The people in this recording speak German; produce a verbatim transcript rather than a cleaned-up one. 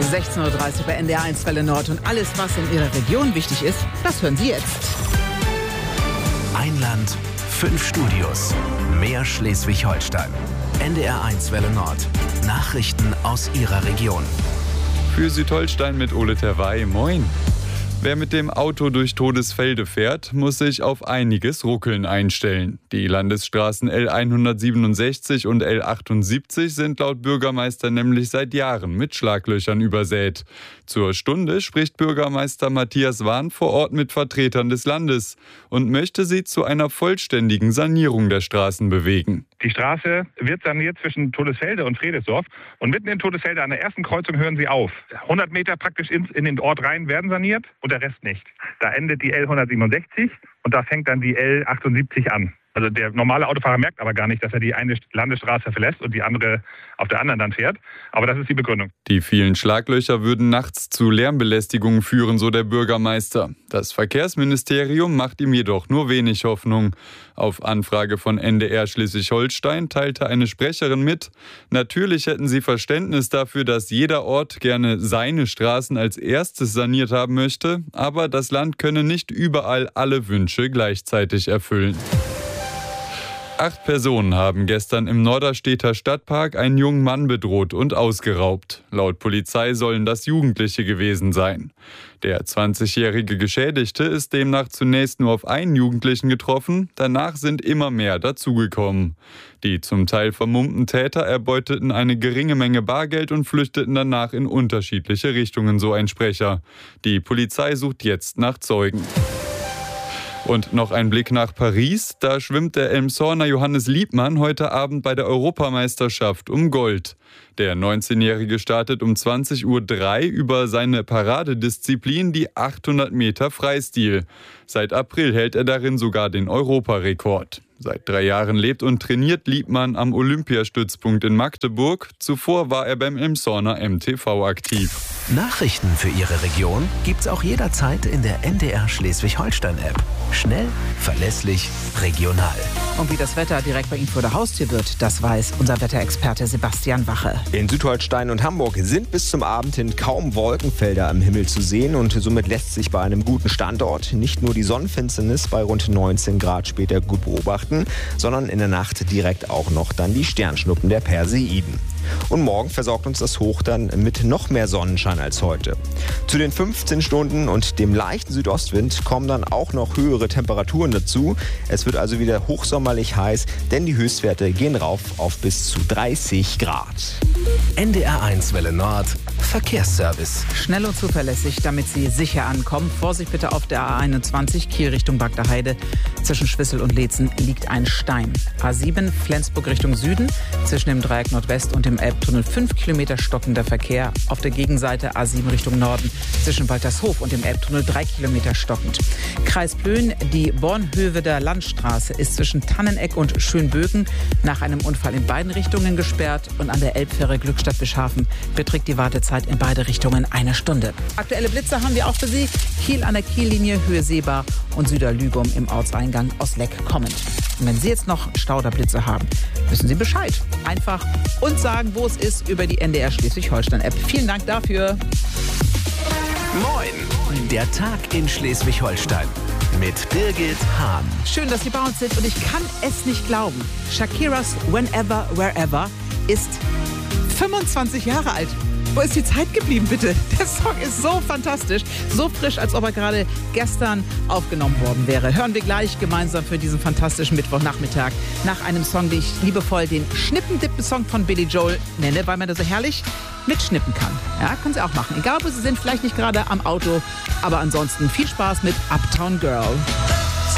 sechzehn Uhr dreißig bei N D R eins Welle Nord. Und alles, was in Ihrer Region wichtig ist, das hören Sie jetzt. Ein Land, fünf Studios. Mehr Schleswig-Holstein. N D R eins Welle Nord. Nachrichten aus Ihrer Region. Für Südholstein mit Ole Terwey. Moin. Wer mit dem Auto durch Todesfelde fährt, muss sich auf einiges Ruckeln einstellen. Die Landesstraßen L hundertsiebenundsechzig und L achtundsiebzig sind laut Bürgermeister nämlich seit Jahren mit Schlaglöchern übersät. Zur Stunde spricht Bürgermeister Matthias Wahn vor Ort mit Vertretern des Landes und möchte sie zu einer vollständigen Sanierung der Straßen bewegen. Die Straße wird saniert zwischen Todesfelde und Friedesdorf und mitten in Todesfelde an der ersten Kreuzung hören sie auf. hundert Meter praktisch in, in den Ort rein werden saniert und der Rest nicht. Da endet die L hundertsiebenundsechzig und da fängt dann die L achtundsiebzig an. Also der normale Autofahrer merkt aber gar nicht, dass er die eine Landesstraße verlässt und die andere auf der anderen dann fährt. Aber das ist die Begründung. Die vielen Schlaglöcher würden nachts zu Lärmbelästigungen führen, so der Bürgermeister. Das Verkehrsministerium macht ihm jedoch nur wenig Hoffnung. Auf Anfrage von N D R Schleswig-Holstein teilte eine Sprecherin mit, natürlich hätten sie Verständnis dafür, dass jeder Ort gerne seine Straßen als erstes saniert haben möchte, aber das Land könne nicht überall alle Wünsche gleichzeitig erfüllen. Acht Personen haben gestern im Norderstedter Stadtpark einen jungen Mann bedroht und ausgeraubt. Laut Polizei sollen das Jugendliche gewesen sein. Der zwanzigjährige Geschädigte ist demnach zunächst nur auf einen Jugendlichen getroffen, danach sind immer mehr dazugekommen. Die zum Teil vermummten Täter erbeuteten eine geringe Menge Bargeld und flüchteten danach in unterschiedliche Richtungen, so ein Sprecher. Die Polizei sucht jetzt nach Zeugen. Und noch ein Blick nach Paris. Da schwimmt der Elmshorner Johannes Liebmann heute Abend bei der Europameisterschaft um Gold. Der neunzehnjährige startet um zwanzig Uhr drei über seine Paradedisziplin, die achthundert Meter Freistil. Seit April hält er darin sogar den Europarekord. Seit drei Jahren lebt und trainiert Liebmann am Olympiastützpunkt in Magdeburg. Zuvor war er beim Elmshorner M T V aktiv. Nachrichten für Ihre Region gibt's auch jederzeit in der N D R Schleswig-Holstein-App. Schnell, verlässlich, regional. Und wie das Wetter direkt bei Ihnen vor der Haustür wird, das weiß unser Wetterexperte Sebastian Wache. In Südholstein und Hamburg sind bis zum Abend hin kaum Wolkenfelder am Himmel zu sehen und somit lässt sich bei einem guten Standort nicht nur die Sonnenfinsternis bei rund neunzehn Grad später gut beobachten, sondern in der Nacht direkt auch noch dann die Sternschnuppen der Perseiden. Und morgen versorgt uns das Hoch dann mit noch mehr Sonnenschein als heute. Zu den fünfzehn Stunden und dem leichten Südostwind kommen dann auch noch höhere Temperaturen dazu. Es wird also wieder hochsommerlich heiß, denn die Höchstwerte gehen rauf auf bis zu dreißig Grad. N D R eins Welle Nord. Verkehrsservice. Schnell und zuverlässig, damit Sie sicher ankommen. Vorsicht bitte auf der A einundzwanzig, Kiel Richtung Bagdaheide. Zwischen Schwissel und Leetzen liegt ein Stein. A sieben, Flensburg Richtung Süden. Zwischen dem Dreieck Nordwest und dem Elbtunnel fünf Kilometer stockender Verkehr. Auf der Gegenseite A sieben Richtung Norden. Zwischen Waltershof und dem Elbtunnel drei Kilometer stockend. Kreis Plön, die Bornhöveder Landstraße ist zwischen Tanneneck und Schönböken nach einem Unfall in beiden Richtungen gesperrt. Und an der Elbfähre Glückstadt-Bischhafen beträgt die Wartezeit in beide Richtungen eine Stunde. Aktuelle Blitze haben wir auch für Sie. Kiel an der Kiellinie, Höhe Seebar und Süderlügum im Ortseingang Osleck kommend. Und wenn Sie jetzt noch Stauderblitze haben, wissen Sie Bescheid. Einfach uns sagen, wo es ist, über die N D R Schleswig-Holstein-App. Vielen Dank dafür. Moin, der Tag in Schleswig-Holstein mit Birgit Hahn. Schön, dass Sie bei uns sind und ich kann es nicht glauben. Shakiras Whenever, Wherever ist fünfundzwanzig Jahre alt. Wo ist die Zeit geblieben, bitte? Der Song ist so fantastisch, so frisch, als ob er gerade gestern aufgenommen worden wäre. Hören wir gleich gemeinsam für diesen fantastischen Mittwochnachmittag nach einem Song, den ich liebevoll den Schnippendippen-Song von Billy Joel nenne, weil man da so herrlich mitschnippen kann. Ja, können Sie auch machen. Egal, wo Sie sind, vielleicht nicht gerade am Auto, aber ansonsten viel Spaß mit Uptown Girl.